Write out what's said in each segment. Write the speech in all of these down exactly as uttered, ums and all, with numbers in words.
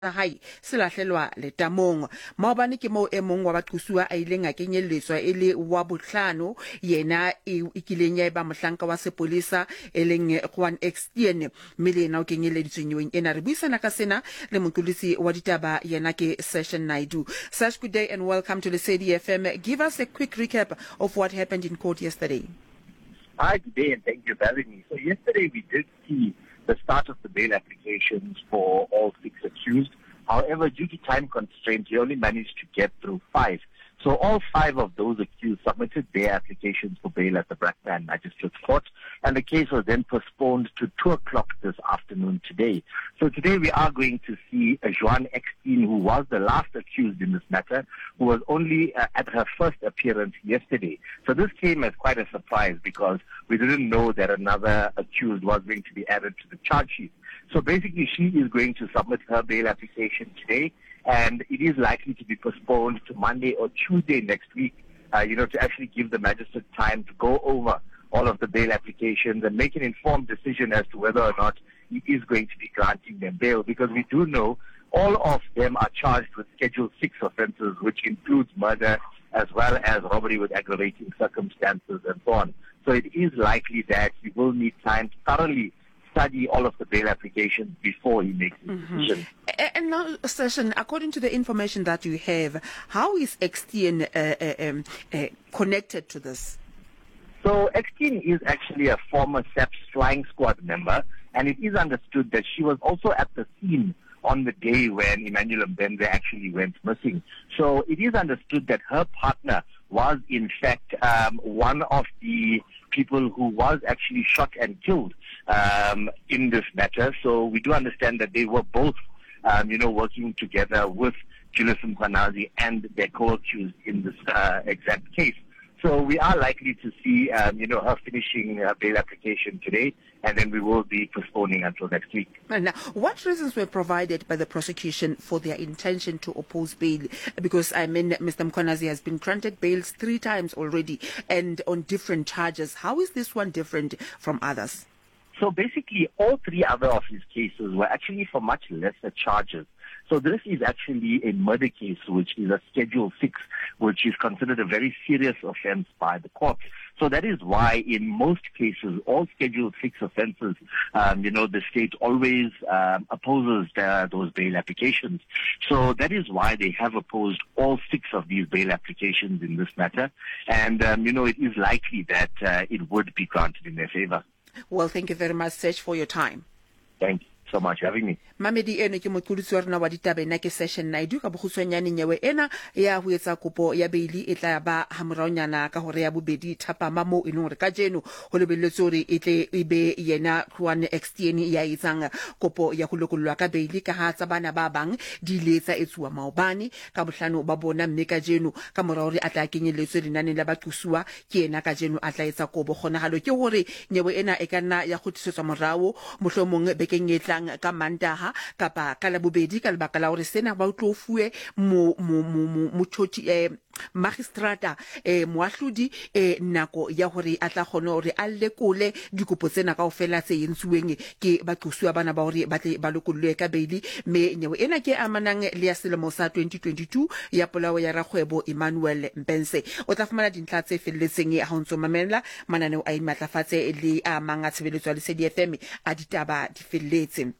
hai selahlelwa letamong maobane ke mo e mong wa baqhusua a ileng a kenyelletswa e le wa bohlano yena e ikileng ya ba mohlanka wa sepolisa eleng Juan Extien milena o kenyelleditsweng nyewe ena re buisana ka sena le motlolisi wa ditaba yena ke Session Naidu. Sash, good day and welcome to the C D F M. Give us a quick recap of what happened in court yesterday. Hi, good day, and thank you for having me. So yesterday we did see the start of the bail applications for all six accused. However, due to time constraints, we only managed to get through five. So all five of those accused submitted their applications for bail at the Brakpan Magistrates Court, and the case was then postponed to two o'clock this afternoon today. So today we are going to see Juan Extien, who was the last accused in this matter, who was only uh, at her first appearance yesterday. So this came as quite a surprise because we didn't know that another accused was going to be added to the charge sheet. So basically she is going to submit her bail application today, and it is likely to be postponed to Monday or Tuesday next week, uh, you know, to actually give the magistrate time to go over all of the bail applications and make an informed decision as to whether or not he is going to be granting them bail, because we do know all of them are charged with Schedule six offences, which includes murder as well as robbery with aggravating circumstances and so on. So it is likely that he will need time to thoroughly study all of the bail applications before he makes his mm-hmm. decision. And now, Session, according to the information that you have, how is Extien uh, uh, um, uh, connected to this? So Extien is actually a former S A P S flying squad member, and it is understood that she was also at the scene on the day when Emmanuel Mbenze actually went missing. So it is understood that her partner was in fact um, one of the people who was actually shot and killed um, in this matter. So we do understand that they were both, um, you know, working together with Julius Mkhwanazi and their co-accused in this uh, exact case. So we are likely to see, um, you know, her finishing her bail application today, and then we will be postponing until next week. Now, what reasons were provided by the prosecution for their intention to oppose bail? Because, I mean, Mister Mkhwanazi has been granted bails three times already and on different charges. How is this one different from others? So basically, all three other of his cases were actually for much lesser charges. So this is actually a murder case, which is a Schedule six, which is considered a very serious offense by the court. So that is why in most cases, all Schedule six offenses, um, you know, the state always um, opposes the, those bail applications. So that is why they have opposed all six of these bail applications in this matter. And, um, you know, it is likely that uh, it would be granted in their favor. Well, thank you very much, Sech, for your time. Thank you so much for having me. Mamedi eno ke motlolisi wa rona wa ditaba ena ke Session Naidu ka boguswanyane nyewe ena ya ho etsa kopo ya beili e tla ba hamraonyana ka hore ya bobedi thapama mo enong re ka jeno ho lebelletswe hore e tle e be yena Juan Extien ya etsang kopo ya ho lokollwa ka beili ka ha tsa bana ba bang di letsa etsuwa maobane ka bohlano ba bona mme ka jeno ka mora hore a tla kenyelletswe dinane la baqhusua ke yena ka jeno a tla etsa kobo kgonahalo ke hore nyewe ena e kana ya khotisetswa morao mohlomong bekeng etlang ka Mantaha kapa ka la bobedi ka lebaka la hore sena ba utlo fuwe mo mo mo mothoti eh magistrata eh moahlodi eh nako ya hore a tla kgona hore a lekole dikopo tsena kaofela tse yentsuweng ke baqhusua bana ba hore ba tle ba lokollwe ka beili me nyewe ena ke amanang le ya selemo sa twenty twenty-two ya polao ya rakgwebo Emmanuel Mbenze. O tla fumana dintlha tse felletseng ha ntso mamela mananeo a imatlafatse le a manga tshebeletso le C D F M a ditaba di felletse.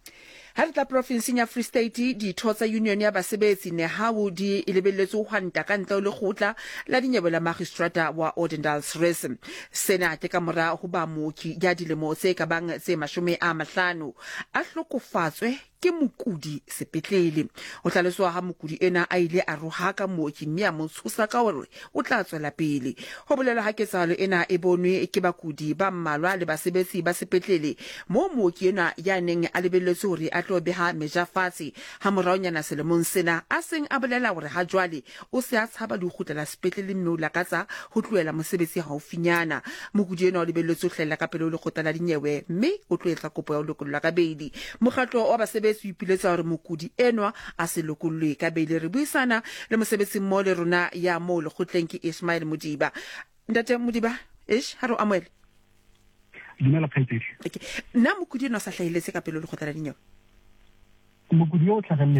Ha re tla provinseng ya Free State ditho tsa union ya basebetsi ne hao di lebelletse ho hwanta ka ntle le khotla la dinyewe la magistrata wa Odendalsres. Sena ke ka mora ho ba mooki ya dilemo tse ka bang tse mashome a mahlano a hlokofatswe ke mokudi sepetlele. O tlaletswa ha mokudi ena a ile a roha ka mooki mme a mo tshosa ka hore o tla tswela pele. Ho bolela ha ketsalo ena e bonwe ke bakudi ba mmalwa le basebetsi ba sepetlele mo mooki ena ya neng a lebelletse hore a tlo beha meja fatshe ha moraonyana selemong sena a seng a bolela hore ha jwale o se a tshaba di khutlela sepetlele mme o lakatsa ho tloela mosebetsi haufinyana. Mokudi ena o lebelletse ho hlela ka pele o le khotala dinyewe mme o tlo etsa kopo ya ho lokollwa ka beili. Mokgatlo wa basebetsi su ipiletsa hore mokudi enwa a se lokollwe ka beili. Re buisana le mosebetsi mmo le rona ya mo le khotleng ke Ismail Modiba. Ntate Modiba ish haro amwele dumela phaitedi okay na mokudi no sa hlahiletse ka pele le khotala dinyewe mokudi o tlhagelele